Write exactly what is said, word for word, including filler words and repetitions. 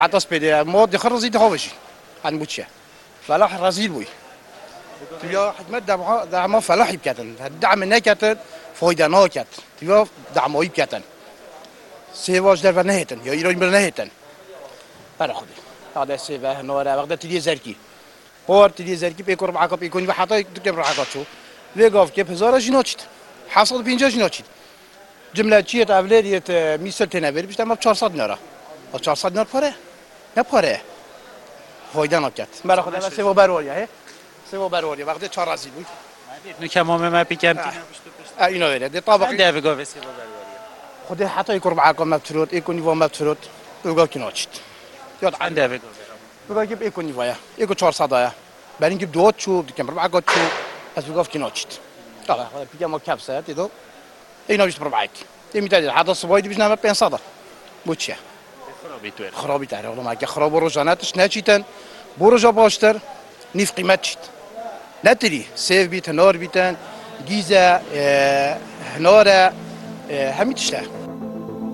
حتی سپیده ما دخل رزید ها بشی عن بوچه فلاح رزیل بوی تبیا حکمت دعم دعم فلاحی بکتن دعم نکتن فایده نکت تبیا دعمایی بکتن سیواج در و نهتن یا ایرانی بر نهتن برا خودی هذا سیوه نوره وقت تیجی زرکی بار تیجی زرکی پیکر معاق پیکنی و حتی دکتر معاق شو ویگاف که هزار جناچید حصل پنجاه جناچید جمله چیت اولادیت میسل تنبری بیشتر ما چهارصد نره و چهارصد نره پره نه پره فایده نکت برا خودی واسه و بروریا هی سه و بروریا وقتی چهار رزی بود نو کمامه ما پیکن اینا ولی ده طابقی ده بگو سه و بروریا خودی حتی یک معاق مبترود ایکونی و مبترود ویگاف کی ناچید یاد ده بگو ویگاف کی ایکونی ویا ایکو چهارصد آیا برای اینکه دوت شو دیگه معاق شو از ویگاف کی ناچید آره پیکم ما کبسه دیدو اینا بیشتر بربعک یه میتونی حتی صبایی بیش نمه پنجصد بوچه خرابی تو خرابی تره والله ما که خراب روزانه‌اش نچیتن بروجا باشتر نیف قیمت چید نتری سیف بیت نار بیتن گیزه نار همیتش